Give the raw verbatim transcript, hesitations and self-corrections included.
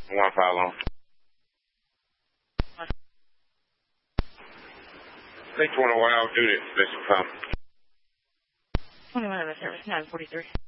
One follow. They twenty-one, I'll do this. Let's come. twenty-one of the service, nine forty-three.